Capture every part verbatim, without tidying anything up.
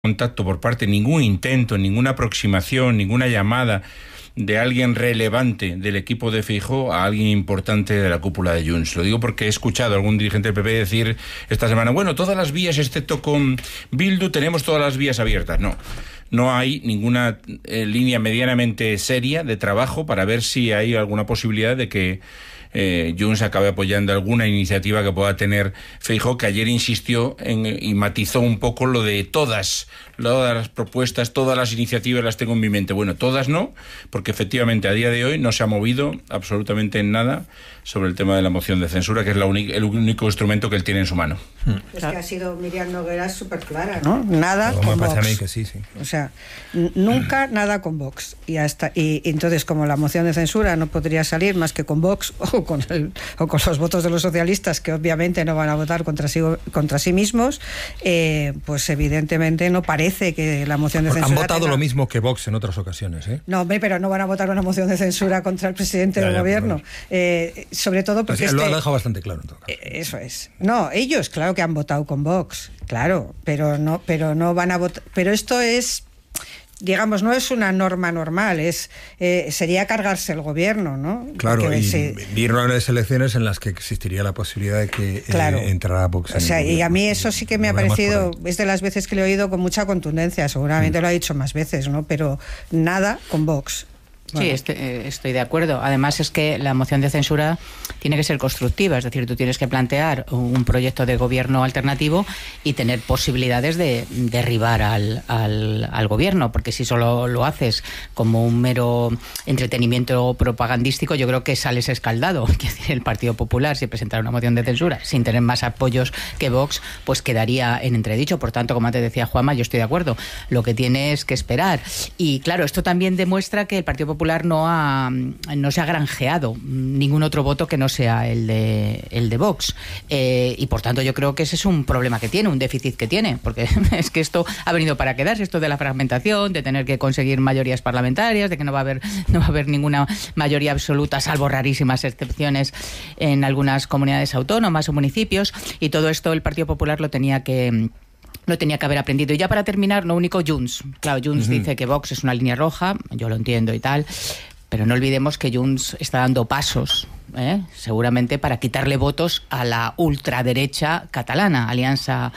contacto por parte, ningún intento, ninguna aproximación, ninguna llamada de alguien relevante del equipo de Feijóo a alguien importante de la cúpula de Junts. Lo digo porque he escuchado a algún dirigente del P P decir esta semana, bueno, todas las vías, excepto con Bildu, tenemos todas las vías abiertas. No, no hay ninguna eh, línea medianamente seria de trabajo para ver si hay alguna posibilidad de que Eh, Junts acabe apoyando alguna iniciativa que pueda tener Feijóo, que ayer insistió en, y matizó un poco lo de todas, todas las propuestas, todas las iniciativas las tengo en mi mente. Bueno, todas no, porque efectivamente a día de hoy no se ha movido absolutamente en nada sobre el tema de la moción de censura, que es la única, el único instrumento que él tiene en su mano. Es que ha sido Miriam Nogueras súper clara, ¿no? Nada con Vox. A mí que sí, sí. O sea, n- nunca nada con Vox. Y hasta y, y entonces, como la moción de censura no podría salir más que con Vox o con el, o con los votos de los socialistas, que obviamente no van a votar contra sí, contra sí mismos, eh, pues evidentemente no parece que la moción de censura... Han votado tenga... lo mismo que Vox en otras ocasiones, ¿eh? No, hombre, pero no van a votar una moción de censura contra el presidente ya, del ya, gobierno. Bueno. Eh, sobre todo porque... Pues, este... Lo ha dejado bastante claro en todo caso. Eh, eso es. No, ellos, claro que han votado con Vox, claro, pero no, pero no van a votar... Pero esto es... digamos, no es una norma normal, es eh, sería cargarse el gobierno, ¿no? Claro, Porque y se... ir a unas elecciones en las que existiría la posibilidad de que claro. eh, entrara Vox. O sea, y a mí eso sí que me ha parecido, es de las veces que lo he oído con mucha contundencia, seguramente mm. lo ha dicho más veces, ¿no? Pero nada con Vox. Bueno. Sí, estoy, estoy de acuerdo. Además es que la moción de censura tiene que ser constructiva, es decir, tú tienes que plantear un proyecto de gobierno alternativo y tener posibilidades de derribar al, al, al gobierno, porque si solo lo haces como un mero entretenimiento propagandístico, yo creo que sales escaldado. El Partido Popular, si presentara una moción de censura sin tener más apoyos que Vox, pues quedaría en entredicho. Por tanto, como antes decía Juanma, yo estoy de acuerdo. Lo que tiene es que esperar. Y claro, esto también demuestra que el Partido Popular no ha no se ha granjeado ningún otro voto que no sea el de el de Vox, eh, y por tanto yo creo que ese es un problema que tiene, un déficit que tiene, porque es que esto ha venido para quedarse, esto de la fragmentación, de tener que conseguir mayorías parlamentarias, de que no va a haber no va a haber ninguna mayoría absoluta, salvo rarísimas excepciones en algunas comunidades autónomas o municipios, y todo esto el Partido Popular lo tenía que lo tenía que haber aprendido. Y ya para terminar, lo único, Junts. Claro, Junts uh-huh. dice que Vox es una línea roja, yo lo entiendo y tal, pero no olvidemos que Junts está dando pasos, ¿eh? seguramente para quitarle votos a la ultraderecha catalana, Alianza,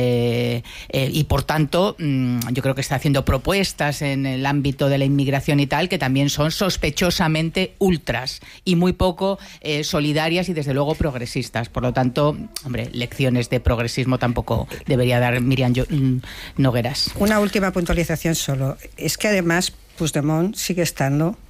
eh, eh, y por tanto mmm, yo creo que está haciendo propuestas en el ámbito de la inmigración y tal, que también son sospechosamente ultras y muy poco eh, solidarias y desde luego progresistas. Por lo tanto, hombre, lecciones de progresismo tampoco debería dar Miriam Nogueras. Una última puntualización solo. Es que además Puigdemont sigue estando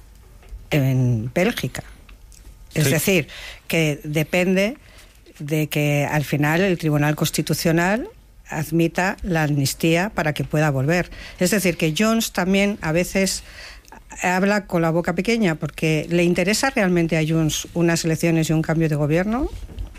en Bélgica. Es sí. decir, que depende de que al final el Tribunal Constitucional admita la amnistía para que pueda volver. Es decir, que Junts también a veces habla con la boca pequeña, porque ¿le interesa realmente a Junts unas elecciones y un cambio de gobierno?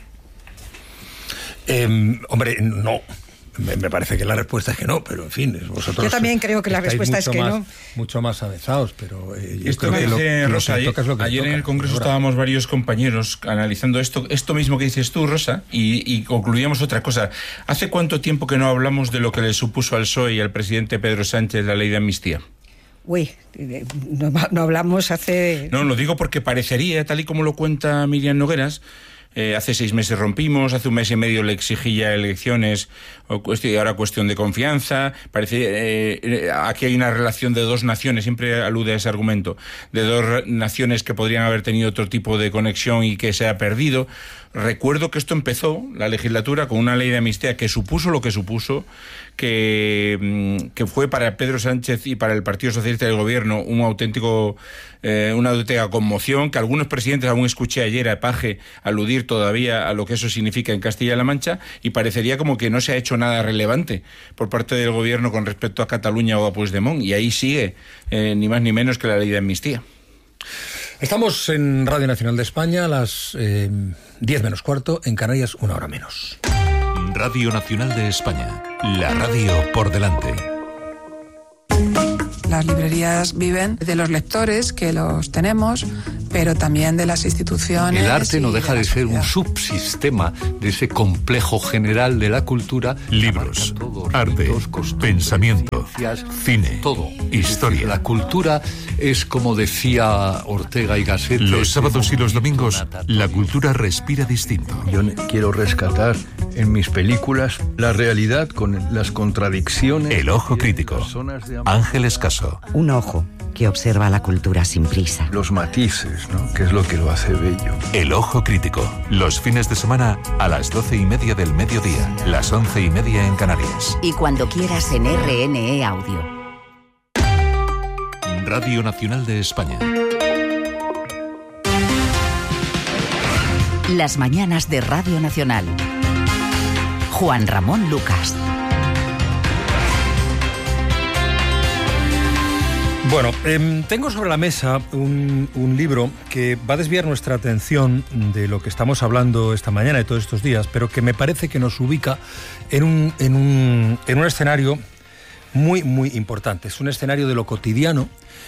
Eh, hombre, no. Me, me parece que la respuesta es que no, pero en fin, vosotros... Yo también creo que la respuesta es que más, no. Mucho más avanzados, pero... Eh, esto que dice lo, Rosa, lo que ayer, es que ayer en el Congreso ahora. Estábamos varios compañeros analizando esto, esto mismo que dices tú, Rosa, y, y concluíamos otra cosa. ¿Hace cuánto tiempo que no hablamos de lo que le supuso al P S O E y al presidente Pedro Sánchez la ley de amnistía? Uy, no, no hablamos hace... No, lo digo porque parecería, tal y como lo cuenta Miriam Nogueras, Eh, hace seis meses rompimos, hace un mes y medio le exigí ya elecciones, o cuestión, y ahora cuestión de confianza. Parece eh, aquí hay una relación de dos naciones, siempre alude a ese argumento, de dos naciones que podrían haber tenido otro tipo de conexión y que se ha perdido. Recuerdo que esto empezó, la legislatura, con una ley de amnistía que supuso lo que supuso, que, que fue para Pedro Sánchez y para el Partido Socialista del Gobierno un auténtico, eh, una auténtica conmoción, que algunos presidentes, aún escuché ayer a Paje aludir todavía a lo que eso significa en Castilla-La Mancha, y parecería como que no se ha hecho nada relevante por parte del Gobierno con respecto a Cataluña o a Puigdemont, y ahí sigue, eh, ni más ni menos que la ley de amnistía. Estamos en Radio Nacional de España a las eh, diez menos cuarto, en Canarias una hora menos. Radio Nacional de España, la radio por delante. Las librerías viven de los lectores, que los tenemos, pero también de las instituciones. El arte no de deja de ser un sociedad. subsistema de ese complejo general de la cultura. Libros, arte, pensamiento, cine, todo. historia. La cultura es, como decía Ortega y Gasset, Los sábados y los domingos, la cultura respira distinto. Yo quiero rescatar en mis películas la realidad con las contradicciones. El ojo crítico. Ángel Escaso. Un ojo que observa la cultura sin prisa. Los matices, ¿no? Que es lo que lo hace bello. El ojo crítico. Los fines de semana a las doce y media del mediodía, las once y media en Canarias. Y cuando quieras en R N E Audio. Radio Nacional de España. Las mañanas de Radio Nacional. Juan Ramón Lucas. Bueno, eh, tengo sobre la mesa un, un libro que va a desviar nuestra atención de lo que estamos hablando esta mañana y todos estos días, pero que me parece que nos ubica en un, en un, en un escenario muy, muy importante. Es un escenario de lo cotidiano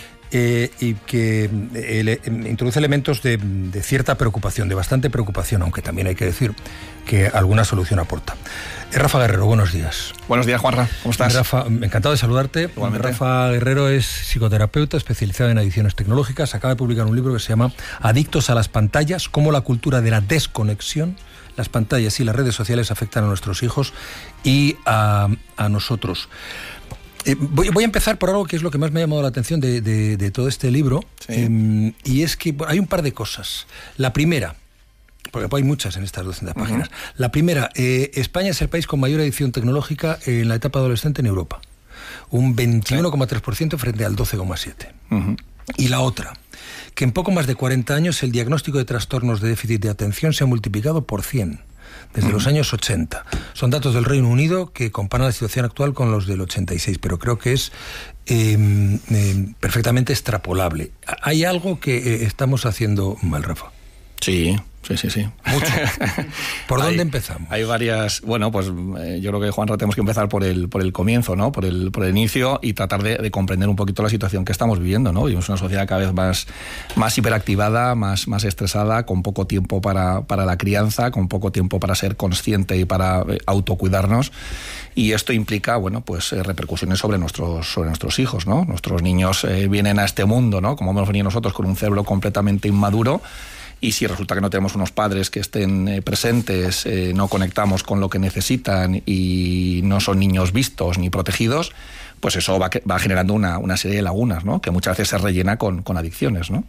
eh, y que eh, introduce elementos de, de cierta preocupación, de bastante preocupación, aunque también hay que decir que alguna solución aporta. Rafa Guerrero, buenos días. Buenos días, Juanra. ¿Cómo estás? Rafa, encantado de saludarte. Igualmente. Rafa Guerrero es psicoterapeuta especializado en adicciones tecnológicas. Acaba de publicar un libro que se llama Adictos a las pantallas, cómo la cultura de la desconexión, las pantallas y las redes sociales afectan a nuestros hijos y a, a nosotros. Eh, voy, voy a empezar por algo que es lo que más me ha llamado la atención de, de, de todo este libro, sí. eh, y es que hay un par de cosas. La primera, porque hay muchas en estas doscientas uh-huh. páginas. La primera, eh, España es el país con mayor adicción tecnológica en la etapa adolescente en Europa. Un veintiuno coma tres por ciento frente al doce coma siete por ciento. Uh-huh. Y la otra, que en poco más de cuarenta años el diagnóstico de trastornos de déficit de atención se ha multiplicado por cien. Desde uh-huh. los años ochenta. Son datos del Reino Unido que comparan la situación actual con los del ochenta y seis, pero creo que es eh, eh, perfectamente extrapolable. ¿Hay algo que eh, estamos haciendo mal, Rafa? Sí, sí, sí, sí. Mucho. ¿Por dónde hay, empezamos? Hay varias... Bueno, pues eh, yo creo que, Juanra, tenemos que empezar por el, por el comienzo, ¿no? Por el, por el inicio y tratar de, de comprender un poquito la situación que estamos viviendo, ¿no? Vivimos una sociedad cada vez más, más hiperactivada, más, más estresada, con poco tiempo para, para la crianza, con poco tiempo para ser consciente y para eh, autocuidarnos. Y esto implica, bueno, pues eh, repercusiones sobre nuestros, sobre nuestros hijos, ¿no? Nuestros niños eh, vienen a este mundo, ¿no? Como hemos venido nosotros, con un cerebro completamente inmaduro. Y si resulta que no tenemos unos padres que estén eh, presentes, eh, no conectamos con lo que necesitan y no son niños vistos ni protegidos, pues eso va, va generando una, una serie de lagunas, ¿no? Que muchas veces se rellena con, con adicciones, ¿no?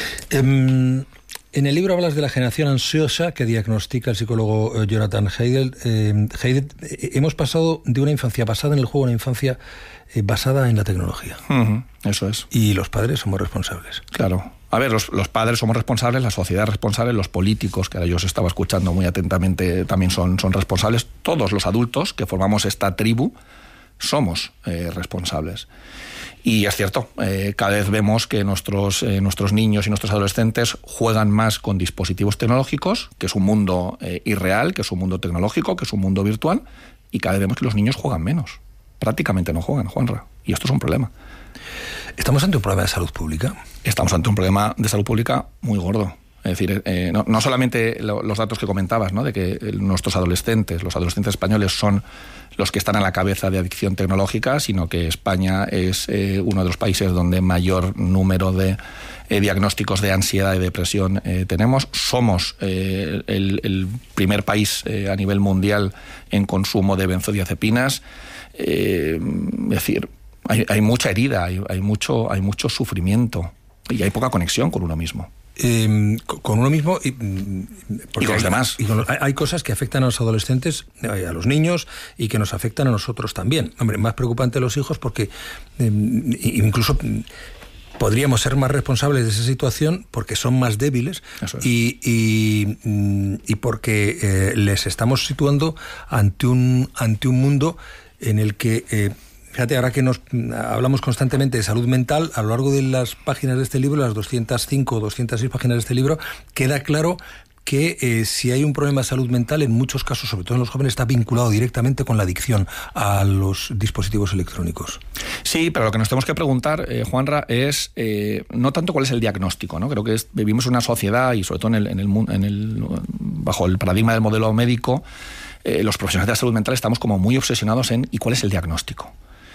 Um, en el libro hablas de la generación ansiosa que diagnostica el psicólogo Jonathan Haidt. Eh, Haidt, eh, hemos pasado de una infancia basada en el juego a una infancia eh, basada en la tecnología. Uh-huh, eso es. Y los padres somos responsables. Claro. A ver, los, los padres somos responsables, la sociedad es responsable, los políticos, que ahora yo os estaba escuchando muy atentamente, también son, son responsables. Todos los adultos que formamos esta tribu somos eh, responsables. Y es cierto, eh, cada vez vemos que nuestros, eh, nuestros niños y nuestros adolescentes juegan más con dispositivos tecnológicos, que es un mundo eh, irreal, que es un mundo tecnológico, que es un mundo virtual, y cada vez vemos que los niños juegan menos. Prácticamente no juegan, Juanra. Y esto es un problema. ¿Estamos ante un problema de salud pública? Estamos ante un problema de salud pública muy gordo. Es decir, eh, no, no solamente lo, los datos que comentabas, ¿no? De que nuestros adolescentes, los adolescentes españoles son los que están a la cabeza de adicción tecnológica, sino que España es eh, uno de los países donde mayor número de eh, diagnósticos de ansiedad y depresión eh, tenemos. Somos eh, el, el primer país eh, a nivel mundial en consumo de benzodiazepinas. Eh, es decir, hay, hay mucha herida, hay, hay, mucho, hay mucho sufrimiento y hay poca conexión con uno mismo. Eh, con uno mismo y, y con los hay, demás. Y con los, hay, hay cosas que afectan a los adolescentes, a los niños, y que nos afectan a nosotros también. Hombre, más preocupante los hijos porque eh, incluso podríamos ser más responsables de esa situación porque son más débiles y, y, y porque eh, les estamos situando ante un, ante un mundo en el que... Eh, Fíjate, ahora que nos hablamos constantemente de salud mental, a lo largo de las páginas de este libro, las doscientas cinco o doscientas seis páginas de este libro, queda claro que eh, si hay un problema de salud mental, en muchos casos, sobre todo en los jóvenes, está vinculado directamente con la adicción a los dispositivos electrónicos. Sí, pero lo que nos tenemos que preguntar, eh, Juanra, es eh, no tanto cuál es el diagnóstico, ¿no? Creo que es, vivimos en una sociedad y sobre todo en el, en el, en el, bajo el paradigma del modelo médico, eh, los profesionales de la salud mental estamos como muy obsesionados en ¿y cuál es el diagnóstico?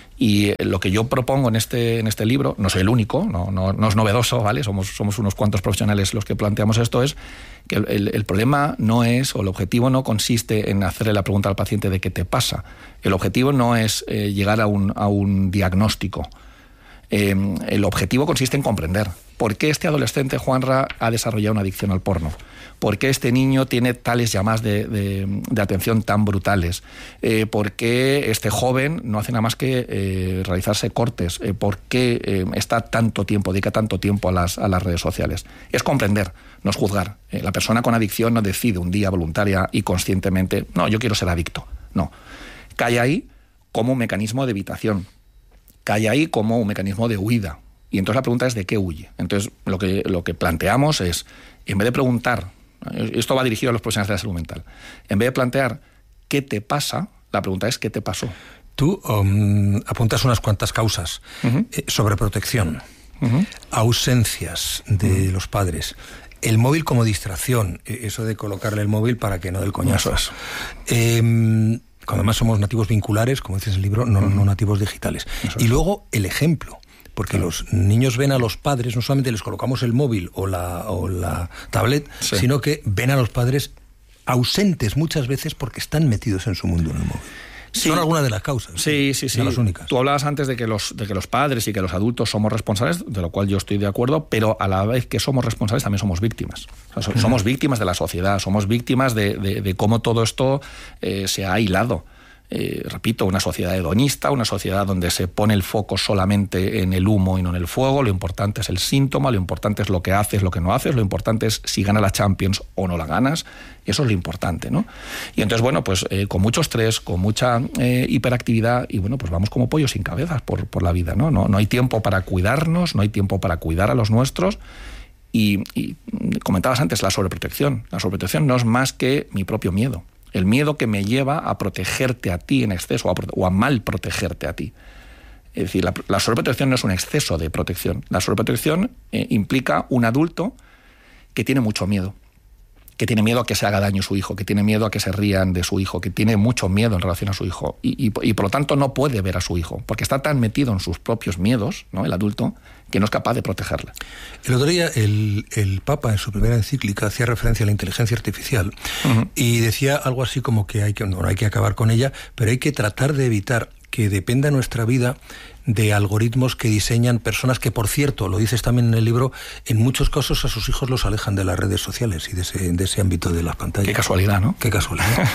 Y lo que yo propongo en este, en este libro, no soy el único, no, no, no es novedoso, ¿vale? Somos, somos unos cuantos profesionales los que planteamos esto, es que el, el problema no es, o el objetivo no consiste en hacerle la pregunta al paciente de qué te pasa. El objetivo no es eh, llegar a un, a un diagnóstico. Eh, el objetivo consiste en comprender por qué este adolescente, Juanra, ha desarrollado una adicción al porno. ¿Por qué este niño tiene tales llamadas de, de, de atención tan brutales? Eh, ¿Por qué este joven no hace nada más que eh, realizarse cortes? Eh, ¿Por qué eh, está tanto tiempo, dedica tanto tiempo a las, a las redes sociales? Es comprender, no es juzgar. Eh, la persona con adicción no decide un día voluntaria y conscientemente, no, yo quiero ser adicto. No. Cae ahí como un mecanismo de evitación. Cae ahí como un mecanismo de huida. Y entonces la pregunta es ¿de qué huye? Entonces lo que, lo que planteamos es, en vez de preguntar, esto va dirigido a los profesionales de la salud mental, en vez de plantear ¿qué te pasa?, la pregunta es ¿qué te pasó? Tú um, apuntas unas cuantas causas. Uh-huh. eh, sobreprotección, uh-huh. ausencias de uh-huh. los padres, el móvil como distracción, eso de colocarle el móvil para que no dé el coñazo. Eso es. Eh, cuando además somos nativos vinculares, como dices en el libro, no, uh-huh. no nativos digitales. Eso y es. Luego el ejemplo. Porque los niños ven a los padres, no solamente les colocamos el móvil o la, o la tablet, sí. sino que ven a los padres ausentes muchas veces porque están metidos en su mundo en el móvil. Sí. Son algunas de las causas. Sí, sí, sí. No las únicas. Tú hablabas antes de que, los, de que los padres y que los adultos somos responsables, de lo cual yo estoy de acuerdo, pero a la vez que somos responsables también somos víctimas. O sea, somos víctimas de la sociedad, somos víctimas de, de, de cómo todo esto eh, se ha hilado. Eh, repito, una sociedad hedonista, una sociedad donde se pone el foco solamente en el humo y no en el fuego. Lo importante es el síntoma, lo importante es lo que haces, lo que no haces, lo importante es si ganas la Champions o no la ganas. Eso es lo importante, ¿no? Y entonces, bueno, pues eh, con mucho estrés, con mucha eh, hiperactividad, y bueno, pues vamos como pollos sin cabezas por, por la vida, ¿no? ¿no? No hay tiempo para cuidarnos, no hay tiempo para cuidar a los nuestros. Y, y comentabas antes la sobreprotección. La sobreprotección no es más que mi propio miedo. El miedo que me lleva a protegerte a ti en exceso o a, o a mal protegerte a ti. Es decir, la, la sobreprotección no es un exceso de protección. La sobreprotección eh, implica un adulto que tiene mucho miedo, que tiene miedo a que se haga daño su hijo, que tiene miedo a que se rían de su hijo, que tiene mucho miedo en relación a su hijo y, y, y por lo tanto no puede ver a su hijo, porque está tan metido en sus propios miedos, ¿no?, el adulto, que no es capaz de protegerle. El otro día el, el Papa en su primera encíclica hacía referencia a la inteligencia artificial uh-huh. y decía algo así como que hay que, no, no hay que acabar con ella, pero hay que tratar de evitar que dependa nuestra vida de algoritmos que diseñan personas que, por cierto, lo dices también en el libro, en muchos casos a sus hijos los alejan de las redes sociales y de ese, de ese ámbito de las pantallas. Qué casualidad, ¿no? Qué casualidad.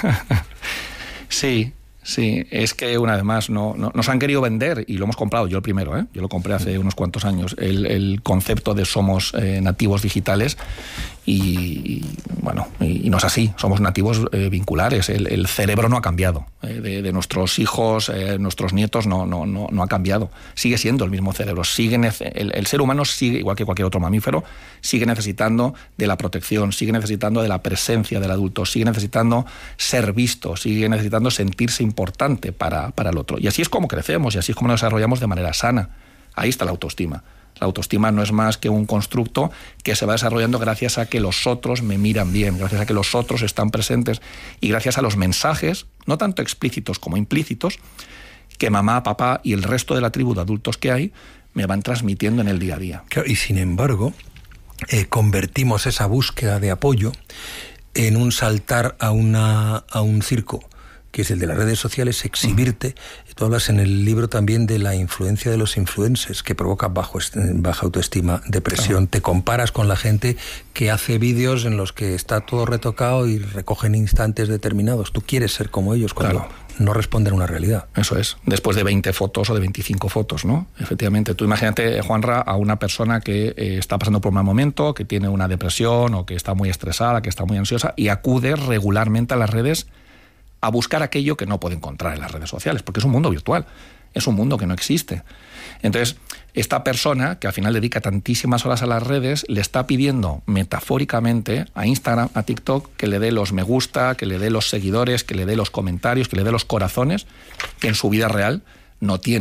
Sí, sí, es que una vez más no, no, nos han querido vender, y lo hemos comprado, yo el primero, ¿eh? Yo lo compré hace unos cuantos años, el, el concepto de somos eh, nativos digitales. Y, y bueno, y, y no es así, somos nativos eh, vinculares, el, el cerebro no ha cambiado, eh, de, de nuestros hijos, eh, nuestros nietos no, no, no, no ha cambiado, sigue siendo el mismo cerebro, sigue nece- el, el ser humano sigue, igual que cualquier otro mamífero, sigue necesitando de la protección, sigue necesitando de la presencia del adulto, sigue necesitando ser visto, sigue necesitando sentirse importante para, para el otro. Y así es como crecemos y así es como nos desarrollamos de manera sana. Ahí está la autoestima. La autoestima no es más que un constructo que se va desarrollando gracias a que los otros me miran bien, gracias a que los otros están presentes y gracias a los mensajes, no tanto explícitos como implícitos, que mamá, papá y el resto de la tribu de adultos que hay me van transmitiendo en el día a día. Claro, y sin embargo, eh, convertimos esa búsqueda de apoyo en un saltar a, una, a un circo, que es el de las redes sociales, exhibirte. Uh-huh. Tú hablas en el libro también de la influencia de los influencers, que provoca bajo, baja autoestima, depresión. Uh-huh. Te comparas con la gente que hace vídeos en los que está todo retocado y recogen instantes determinados. Tú quieres ser como ellos cuando claro. no responden a una realidad. Eso es, después de veinte fotos o de veinticinco fotos, ¿no? Efectivamente, tú imagínate, Juanra, a una persona que eh, está pasando por un mal momento, que tiene una depresión o que está muy estresada, que está muy ansiosa y acude regularmente a las redes a buscar aquello que no puede encontrar en las redes sociales, porque es un mundo virtual, es un mundo que no existe. Entonces, esta persona, que al final dedica tantísimas horas a las redes, le está pidiendo metafóricamente a Instagram, a TikTok, que le dé los me gusta, que le dé los seguidores, que le dé los comentarios, que le dé los corazones, que en su vida real no tiene.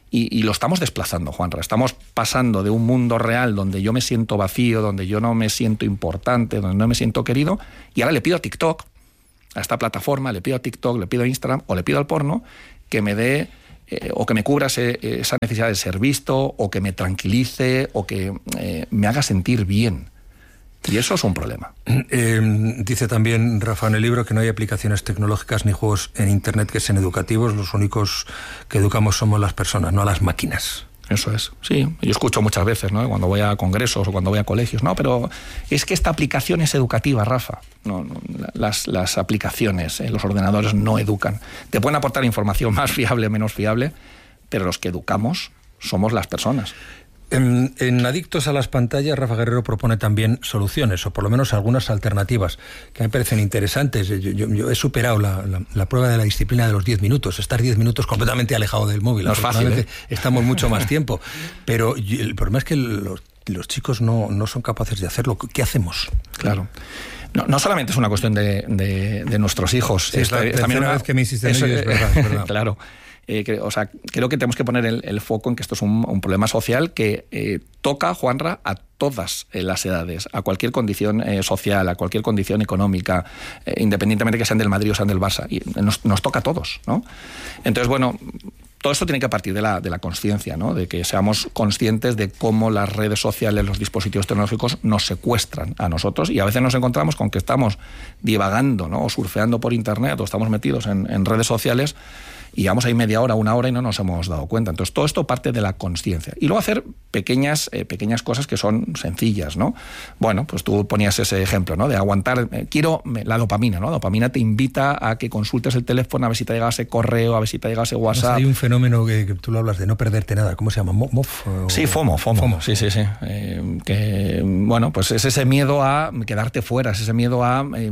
Y, y lo estamos desplazando, Juanra. Estamos pasando de un mundo real donde yo me siento vacío, donde yo no me siento importante, donde no me siento querido, y ahora le pido a TikTok, a esta plataforma, le pido a TikTok, le pido a Instagram o le pido al porno que me dé eh, o que me cubra ese, esa necesidad de ser visto, o que me tranquilice, o que eh, me haga sentir bien. Y eso es un problema. Eh, dice también Rafa en el libro que no hay aplicaciones tecnológicas ni juegos en Internet que sean educativos. Los únicos que educamos somos las personas, no a las máquinas. Eso es, sí. Yo escucho muchas veces, ¿no?, cuando voy a congresos o cuando voy a colegios, no, pero es que esta aplicación es educativa, Rafa. No, no, las, las aplicaciones, eh, los ordenadores no educan. Te pueden aportar información más fiable, menos fiable, pero los que educamos somos las personas. En, en Adictos a las Pantallas, Rafa Guerrero propone también soluciones, o por lo menos algunas alternativas, que me parecen interesantes. Yo, yo, yo he superado la, la, la prueba de la disciplina de los diez minutos, estar diez minutos completamente alejado del móvil. No es fácil, ¿eh? Estamos mucho más tiempo. Pero el problema es que los, los chicos no, no son capaces de hacerlo. ¿Qué hacemos? Claro. No, no solamente es una cuestión de, de, de nuestros hijos. Sí, es la es también una vez que me insisten en ello, es verdad, es verdad. Claro. Eh, que, o sea, creo que tenemos que poner el, el foco en que esto es un, un problema social que eh, toca, Juanra, a todas eh, las edades, a cualquier condición eh, social, a cualquier condición económica, eh, independientemente que sean del Madrid o sean del Barça. Y nos, nos toca a todos, ¿no? Entonces, bueno, todo esto tiene que partir de la, de la consciencia, ¿no? De que seamos conscientes de cómo las redes sociales, los dispositivos tecnológicos nos secuestran a nosotros, y a veces nos encontramos con que estamos divagando, ¿no?, o surfeando por internet, o estamos metidos en, en redes sociales y llevamos ahí media hora, una hora y no nos hemos dado cuenta. Entonces todo esto parte de la consciencia. Y luego hacer pequeñas, eh, pequeñas cosas que son sencillas, ¿no? Bueno, pues tú ponías ese ejemplo, ¿no?, de aguantar, eh, quiero la dopamina, ¿no? La dopamina te invita a que consultes el teléfono, a ver si te llega ese correo, a ver si te llega ese WhatsApp. Hay un fenómeno que, que tú lo hablas de no perderte nada. ¿Cómo se llama? ¿Mof? O... Sí, FOMO, FOMO. FOMO. Sí, sí, sí. Eh, que, bueno, pues es ese miedo a quedarte fuera, es ese miedo a eh,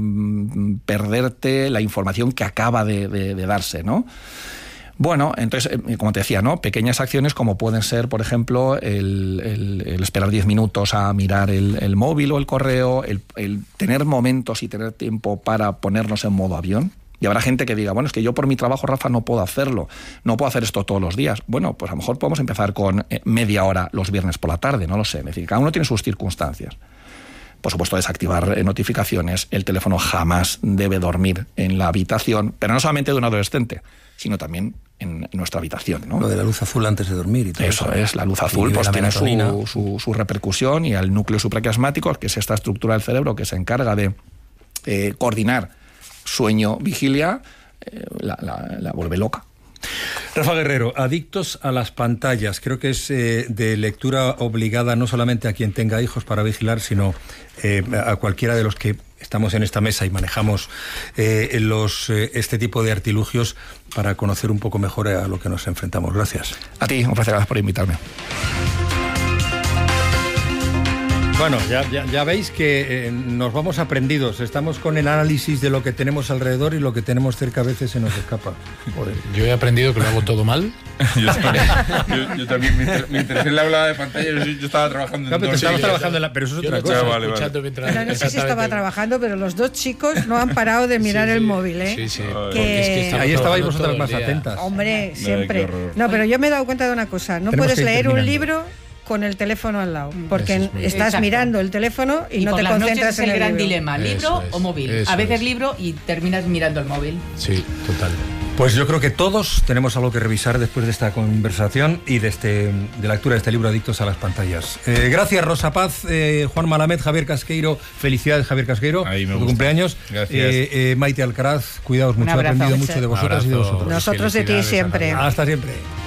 perderte la información que acaba de, de, de darse, ¿no? Bueno, entonces, como te decía, ¿no?, pequeñas acciones como pueden ser, por ejemplo, el, el, el esperar diez minutos a mirar el, el móvil o el correo, el, el tener momentos y tener tiempo para ponernos en modo avión. Y habrá gente que diga, bueno, es que yo por mi trabajo, Rafa, no puedo hacerlo, no puedo hacer esto todos los días. Bueno, pues a lo mejor podemos empezar con eh, media hora los viernes por la tarde, no lo sé. Es decir, cada uno tiene sus circunstancias. Por supuesto, desactivar notificaciones. El teléfono jamás debe dormir en la habitación, pero no solamente de un adolescente, sino también en nuestra habitación, ¿no? Lo de la luz azul antes de dormir y todo eso. Eso es, la luz azul pues tiene su, su, su repercusión, y al núcleo supraquiasmático, que es esta estructura del cerebro que se encarga de eh, coordinar sueño-vigilia, eh, la, la, la vuelve loca. Rafa Guerrero, Adictos a las Pantallas, creo que es eh, de lectura obligada no solamente a quien tenga hijos para vigilar, sino eh, a cualquiera de los que estamos en esta mesa y manejamos eh, los, eh, este tipo de artilugios para conocer un poco mejor a lo que nos enfrentamos. Gracias. A ti, un placer, gracias por invitarme. Bueno, ya, ya, ya veis que eh, nos vamos aprendidos. Estamos con el análisis de lo que tenemos alrededor, y lo que tenemos cerca a veces se nos escapa. Joder. Yo he aprendido que lo hago todo mal. yo, también, yo, yo también me, inter, me interesé en la hablada de pantalla. Yo, yo estaba trabajando en no, pero dos. Estabas trabajando en la, pero eso es yo otra no cosa. Vale, vale. Mientras, no, no sé si estaba trabajando, pero los dos chicos no han parado de mirar sí, sí. el móvil, ¿eh? Sí, sí. Que... Es que ahí estabais vosotras más atentas. Hombre, siempre. Ay, no, pero yo me he dado cuenta de una cosa. No puedes leer un libro con el teléfono al lado, porque es estás Exacto. mirando el teléfono y, y no te concentras en el, el gran libro. dilema, libro es, o móvil. A veces es. libro y terminas mirando el móvil. Sí, total. Pues yo creo que todos tenemos algo que revisar después de esta conversación y de, este, de la lectura de este libro, Adictos a las Pantallas. Eh, gracias, Rosa Paz, eh, Juan Malamed, Javier Casqueiro. Felicidades, Javier Casqueiro, por tu cumpleaños. Gracias. Eh, eh, Maite Alcaraz, cuidados mucho. He aprendido mucho de vosotras y de vosotros. Nosotros de ti siempre. Hasta siempre.